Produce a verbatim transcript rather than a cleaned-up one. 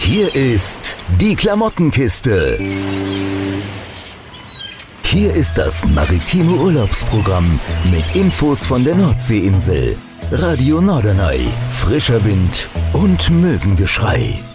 Hier ist die Klamottenkiste. Hier ist das maritime Urlaubsprogramm mit Infos von der Nordseeinsel. Radio Norderney, frischer Wind und Möwengeschrei.